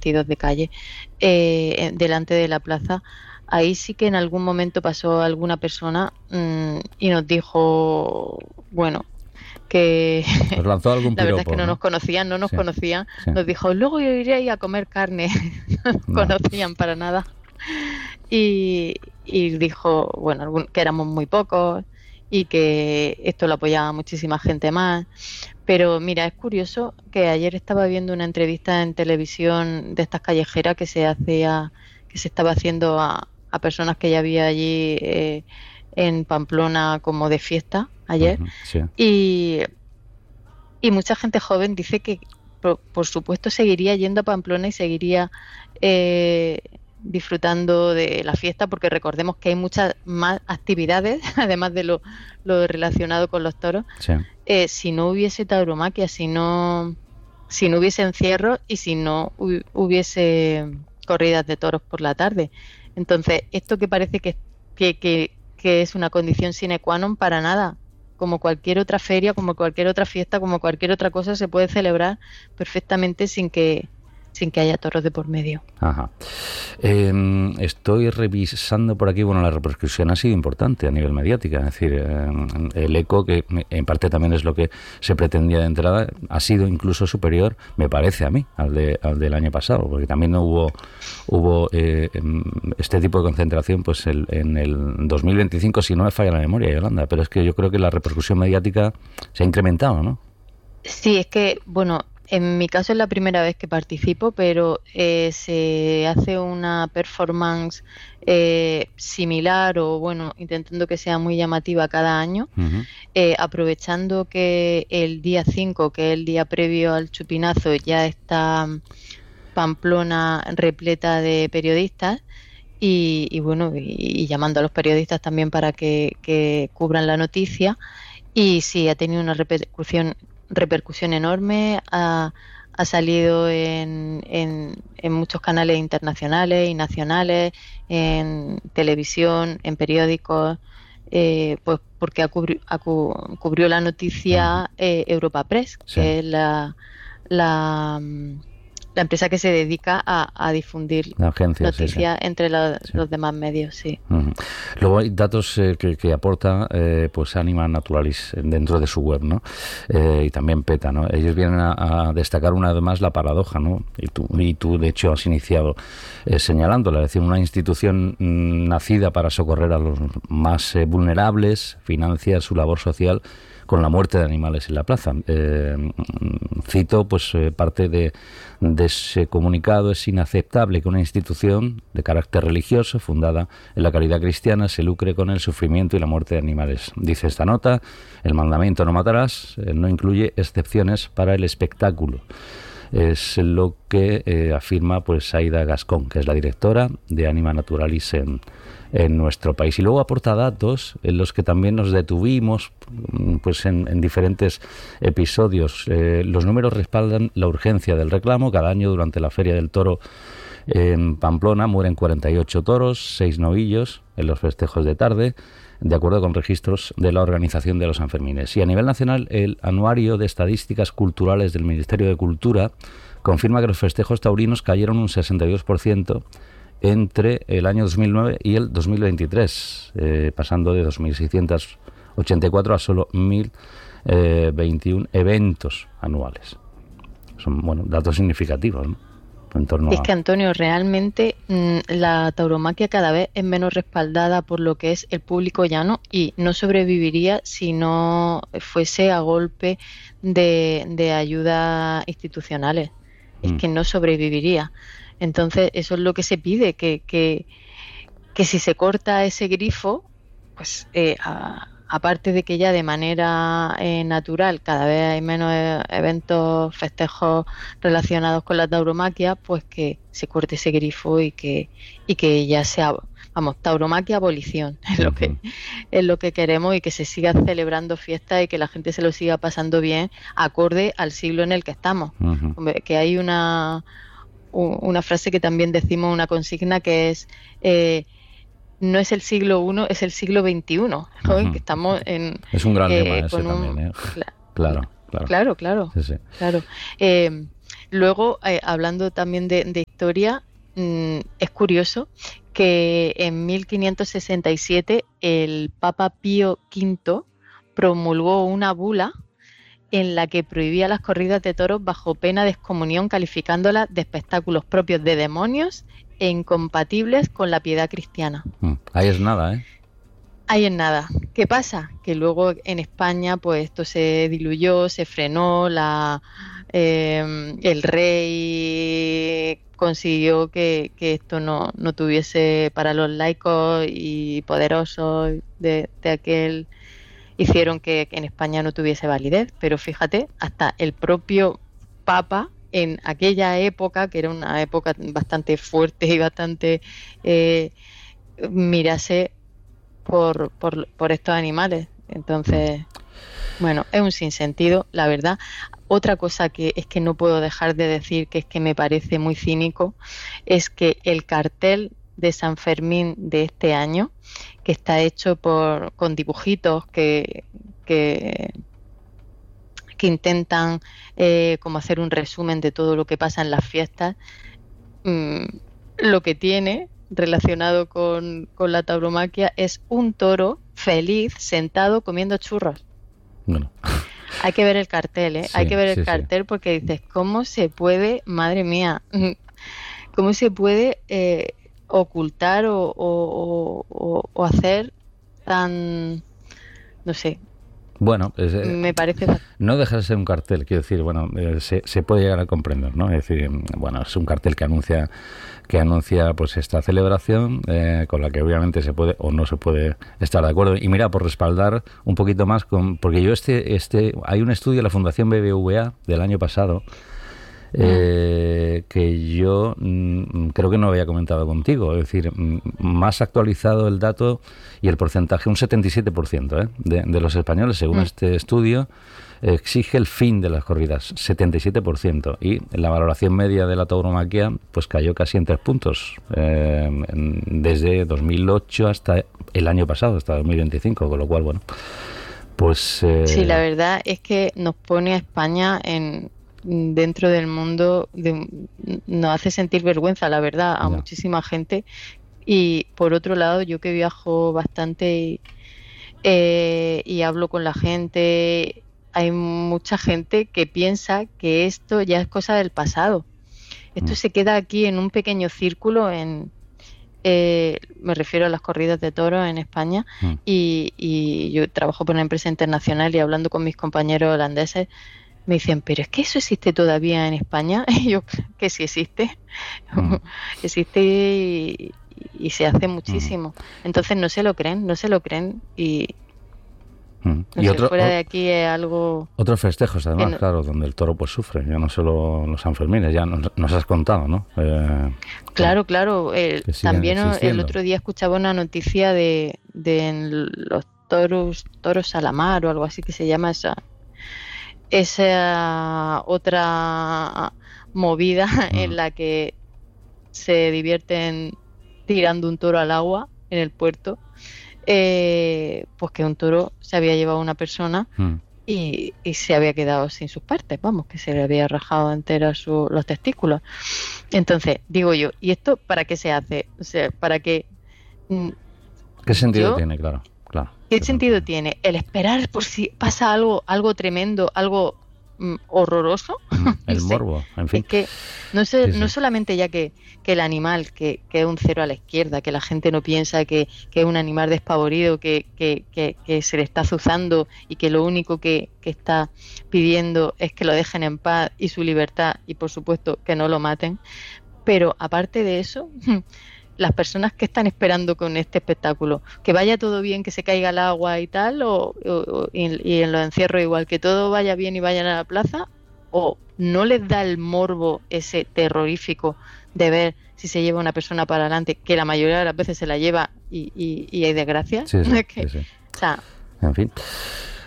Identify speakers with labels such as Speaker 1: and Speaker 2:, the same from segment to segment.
Speaker 1: vestidos de calle, delante de la plaza. Ahí sí que en algún momento pasó alguna persona y nos dijo, bueno, que
Speaker 2: Os lanzó algún
Speaker 1: la verdad es que
Speaker 2: piropo,
Speaker 1: no nos
Speaker 2: ¿no?
Speaker 1: conocían, no nos
Speaker 2: Sí,
Speaker 1: conocían.
Speaker 2: sí.
Speaker 1: Nos dijo, luego iréis a comer carne. No nos
Speaker 2: No.
Speaker 1: conocían para nada. Y dijo, bueno, que éramos muy pocos y que esto lo apoyaba muchísima gente más. Pero mira, es curioso que ayer estaba viendo una entrevista en televisión de estas callejeras que se estaba haciendo a personas que ya había allí en Pamplona como de fiesta ayer.
Speaker 2: Ujú, sí.
Speaker 1: Y, y mucha gente joven dice que, por supuesto, seguiría yendo a Pamplona y seguiría eh, disfrutando de la fiesta, porque recordemos que hay muchas más actividades, además de lo relacionado con los toros,
Speaker 2: Sí.
Speaker 1: si no hubiese tauromaquia, si no hubiese encierros y si no hubiese corridas de toros por la tarde. Entonces, esto que parece que es una condición sine qua non, para nada. Como cualquier otra feria, como cualquier otra fiesta, como cualquier otra cosa, se puede celebrar perfectamente sin que haya toros de por medio.
Speaker 2: Ajá. Estoy revisando por aquí, bueno, la repercusión ha sido importante a nivel mediática, es decir, el eco, que en parte también es lo que se pretendía de entrada, ha sido incluso superior, me parece a mí, al del año pasado, porque también hubo este tipo de concentración pues en el 2025, si no me falla la memoria, Yolanda, pero es que yo creo que la repercusión mediática se ha incrementado, ¿no?
Speaker 1: Sí, es que, bueno, en mi caso es la primera vez que participo, pero se hace una performance similar o, bueno, intentando que sea muy llamativa cada año,
Speaker 2: Uh-huh.
Speaker 1: aprovechando que el día 5, que es el día previo al chupinazo, ya está Pamplona repleta de periodistas y bueno, y llamando a los periodistas también para que cubran la noticia. Y sí, ha tenido una repercusión enorme, ha salido en muchos canales internacionales y nacionales, en televisión, en periódicos, pues porque cubrió la
Speaker 2: Uh-huh.
Speaker 1: noticia Europa Press,
Speaker 2: Sí.
Speaker 1: que es la, mm, la empresa que se dedica a difundir
Speaker 2: La agencia, sí, sí.
Speaker 1: noticias entre
Speaker 2: Sí.
Speaker 1: los demás medios, sí.
Speaker 2: Uh-huh. Luego hay datos que aporta pues Anima Naturalis dentro de su web, ¿no? Y también PETA, ¿no? Ellos vienen a destacar una vez más la paradoja, ¿no? Y tú de hecho has iniciado señalándola, es decir, una institución nacida para socorrer a los más vulnerables, financia su labor social con la muerte de animales en la plaza. Cito pues parte de ese comunicado: es inaceptable que una institución de carácter religioso fundada en la caridad cristiana se lucre con el sufrimiento y la muerte de animales. Dice esta nota: el mandamiento no matarás no incluye excepciones para el espectáculo. Es lo que afirma pues Aida Gascón, que es la directora de Anima Naturalis en nuestro país. Y luego aporta datos en los que también nos detuvimos pues en diferentes episodios. Los números respaldan la urgencia del reclamo. Cada año durante la Feria del Toro en Pamplona mueren 48 toros, 6 novillos en los festejos de tarde, de acuerdo con registros de la Organización de los Sanfermines. Y a nivel nacional, el Anuario de Estadísticas Culturales del Ministerio de Cultura confirma que los festejos taurinos cayeron un 62% entre el año 2009 y el 2023, pasando de 2.684 a solo 1.021 eventos anuales. Son, bueno, datos significativos, ¿no? En torno
Speaker 1: Es que, Antonio, realmente la tauromaquia cada vez es menos respaldada por lo que es el público llano y no sobreviviría si no fuese a golpe de ayudas institucionales. Es que no sobreviviría. Entonces, eso es lo que se pide, que si se corta ese grifo, pues aparte de que ya de manera natural cada vez hay menos eventos, festejos relacionados con la tauromaquia, pues que se corte ese grifo y que ya sea, vamos, tauromaquia abolición, es lo que queremos, y que se siga celebrando fiestas y que la gente se lo siga pasando bien acorde al siglo en el que estamos. Hombre, que hay una frase que también decimos, una consigna, que es no es el siglo I, es el siglo XXI, ¿no? Que estamos en...
Speaker 2: Es un gran lema ese también, ¿eh? Claro.
Speaker 1: Claro.
Speaker 2: Sí, sí.
Speaker 1: Claro. Luego, hablando también de historia, es curioso que en 1567 el Papa Pío V promulgó una bula en la que prohibía las corridas de toros bajo pena de excomunión, calificándolas de espectáculos propios de demonios e incompatibles con la piedad cristiana.
Speaker 2: Ahí es nada, ¿eh?
Speaker 1: Ahí es nada. ¿Qué pasa? Que luego en España pues esto se diluyó, se frenó, el rey consiguió que esto no tuviese, para los laicos y poderosos de aquel, hicieron que en España no tuviese validez. Pero fíjate, hasta el propio Papa en aquella época, que era una época bastante fuerte y bastante mirase por estos animales. Entonces, bueno, es un sinsentido, la verdad. Otra cosa que es que no puedo dejar de decir, que es que me parece muy cínico, es que el cartel de San Fermín de este año, que está hecho con dibujitos que intentan como hacer un resumen de todo lo que pasa en las fiestas, lo que tiene relacionado con la tauromaquia es un toro feliz sentado comiendo churros.
Speaker 2: Bueno.
Speaker 1: Hay que ver el cartel,
Speaker 2: Sí,
Speaker 1: hay que ver el
Speaker 2: sí,
Speaker 1: cartel, porque dices, ¿cómo se puede, madre mía, cómo se puede ocultar o hacer tan, no sé?
Speaker 2: Bueno,
Speaker 1: Me parece...
Speaker 2: no deja de ser un cartel, quiero decir, bueno, se puede llegar a comprender, ¿no? Es decir, bueno, es un cartel que anuncia pues esta celebración, con la que obviamente se puede o no se puede estar de acuerdo. Y mira, por respaldar un poquito más, porque yo hay un estudio de la Fundación BBVA del año pasado, que yo creo que no había comentado contigo, es decir, más actualizado el dato y el porcentaje, un 77% de los españoles, según este estudio, exige el fin de las corridas, 77%, y la valoración media de la tauromaquia pues cayó casi en 3 puntos, desde 2008 hasta el año pasado, hasta 2025, con lo cual, bueno, pues...
Speaker 1: Sí, la verdad es que nos pone a España dentro del mundo, nos hace sentir vergüenza, la verdad, a muchísima gente. Y por otro lado, yo que viajo bastante y hablo con la gente, hay mucha gente que piensa que esto ya es cosa del pasado. Esto se queda aquí en un pequeño círculo, me refiero a las corridas de toros en España, y yo trabajo por una empresa internacional, y hablando con mis compañeros holandeses, me dicen, pero es que eso existe todavía en España. Y yo, que sí existe. Existe y se hace muchísimo. Entonces no se lo creen y...
Speaker 2: Y
Speaker 1: fuera de aquí es algo...
Speaker 2: Otros festejos, además, claro, donde el toro pues sufre, ya no solo los Sanfermines, ya nos has contado, ¿no?
Speaker 1: Claro. También el otro día escuchaba una noticia de los toros a la mar o algo así que se llama esa otra movida en la que se divierten tirando un toro al agua en el puerto. Pues que un toro se había llevado a una persona y se había quedado sin sus partes, vamos, que se le había rajado enteros los testículos. Entonces, digo yo, ¿y esto para qué se hace? O sea, ¿para qué?
Speaker 2: ¿Qué sentido tiene? Claro.
Speaker 1: ¿Qué sentido tiene el esperar por si pasa algo tremendo, algo horroroso?
Speaker 2: El morbo, en fin.
Speaker 1: Es que no solamente ya que el animal, que es un cero a la izquierda, que la gente no piensa que es un animal despavorido, que se le está azuzando y que lo único que está pidiendo es que lo dejen en paz y su libertad, y por supuesto que no lo maten. Pero aparte de eso, las personas que están esperando con este espectáculo, que vaya todo bien, que se caiga el agua y tal, y en los encierros igual, que todo vaya bien y vayan a la plaza, o no les da el morbo ese terrorífico de ver si se lleva una persona para adelante, que la mayoría de las veces se la lleva y hay desgracia.
Speaker 2: Sí.
Speaker 1: O sea,
Speaker 2: en fin.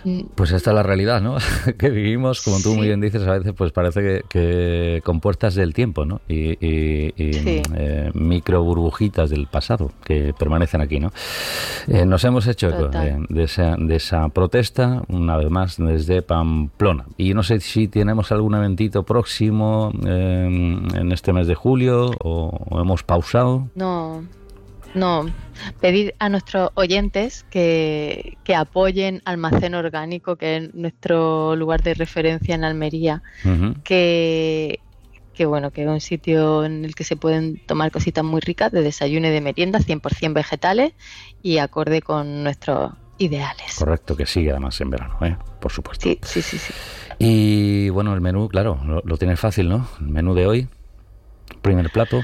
Speaker 2: Pues esta es la realidad, ¿no? Que vivimos, como tú muy bien dices, a veces pues parece que compuestas del tiempo, ¿no? Y micro burbujitas del pasado que permanecen aquí, ¿no? Nos hemos hecho eco de esa protesta, una vez más, desde Pamplona. Y no sé si tenemos algún eventito próximo en este mes de julio o hemos pausado.
Speaker 1: No, pedir a nuestros oyentes que apoyen Almacén Orgánico, que es nuestro lugar de referencia en Almería, que bueno, que es un sitio en el que se pueden tomar cositas muy ricas de desayuno y de merienda, 100% vegetales y acorde con nuestros ideales.
Speaker 2: Correcto, que sigue además en verano, por supuesto.
Speaker 1: Sí.
Speaker 2: Y bueno, el menú, claro, lo tienes fácil, ¿no? El menú de hoy, primer plato.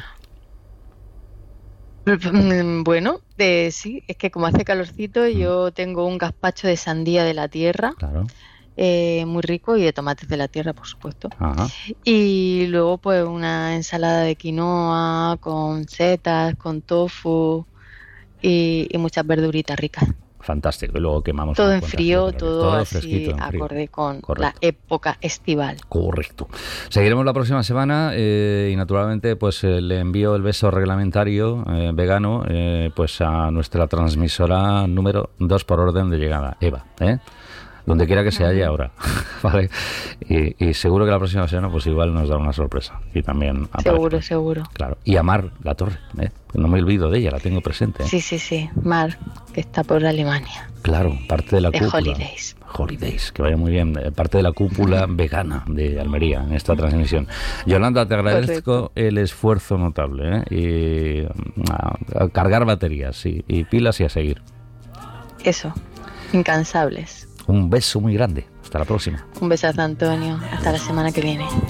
Speaker 1: Bueno, sí, es que como hace calorcito, yo tengo un gazpacho de sandía de la tierra,
Speaker 2: claro.
Speaker 1: Muy rico, y de tomates de la tierra, por supuesto.
Speaker 2: Ajá.
Speaker 1: Y luego pues una ensalada de quinoa con setas, con tofu y muchas verduritas ricas.
Speaker 2: Fantástico, y luego quemamos
Speaker 1: todo en frío, todo así
Speaker 2: fresquito,
Speaker 1: acorde con la época estival.
Speaker 2: Correcto. Seguiremos la próxima semana y naturalmente pues le envío el beso reglamentario vegano pues a nuestra transmisora número 2 por orden de llegada, Eva, donde quiera que se halle ahora, ¿vale? Y seguro que la próxima semana pues igual nos da una sorpresa. Y también
Speaker 1: seguro.
Speaker 2: Claro. Y a Mar La Torre, no me olvido de ella, la tengo presente.
Speaker 1: Sí, Mar, que está por Alemania.
Speaker 2: Claro, parte de la cúpula.
Speaker 1: Holidays,
Speaker 2: que vaya muy bien. Parte de la cúpula vegana de Almería en esta transmisión. Yolanda, te agradezco el esfuerzo notable, y a cargar baterías y pilas y a seguir.
Speaker 1: Eso, incansables.
Speaker 2: Un beso muy grande. Hasta la próxima.
Speaker 1: Un besazo, Antonio. Hasta la semana que viene.